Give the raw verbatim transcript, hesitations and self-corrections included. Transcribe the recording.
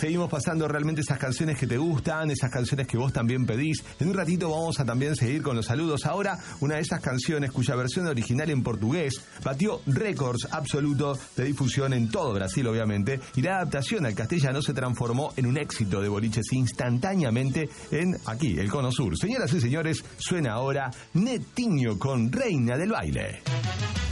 Seguimos pasando realmente esas canciones que te gustan, esas canciones que vos también pedís. En un ratito vamos a también seguir con los saludos. Ahora, una de esas canciones cuya versión original en portugués batió récords absolutos de difusión en todo Brasil, obviamente, y la adaptación al castellano se transformó en un éxito de boliches instantáneamente en, aquí, el Cono Sur. Señoras y señores, suena ahora Netinho con Reina del Baile.